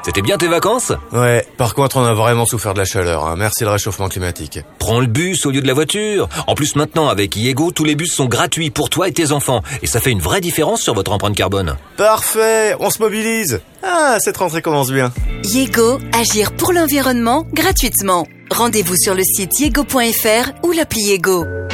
C'était bien tes vacances? Ouais, par contre on a vraiment souffert de la chaleur, hein. Merci le réchauffement climatique. Prends le bus au lieu de la voiture. En plus maintenant avec Yego, tous les bus sont gratuits pour toi et tes enfants. Et ça fait une vraie différence sur votre empreinte carbone. Parfait, on se mobilise. Ah, cette rentrée commence bien. Yego, agir pour l'environnement gratuitement. Rendez-vous sur le site yego.fr ou l'appli Yego.